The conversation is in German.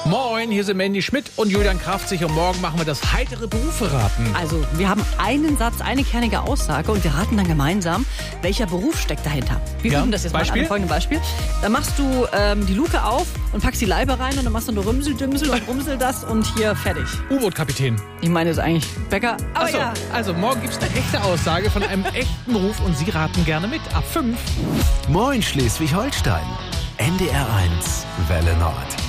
Moin, hier sind Mandy Schmidt und Julian Kraftzig und morgen machen wir das heitere Berufe raten. Also, wir haben einen Satz, eine kernige Aussage und wir raten dann gemeinsam, welcher Beruf steckt dahinter. Wir üben das jetzt mal an einem folgenden Beispiel. Dann machst du die Luke auf und packst die Leibe rein und dann machst du eine Rümsel-Dümsel und rumsel das und hier fertig. U-Boot-Kapitän. Ich meine, das ist eigentlich Bäcker. Aber Achso, ja. also morgen gibt's eine echte Aussage von einem echten Beruf und Sie raten gerne mit. Ab 5. Moin Schleswig-Holstein. NDR 1 Welle Nord.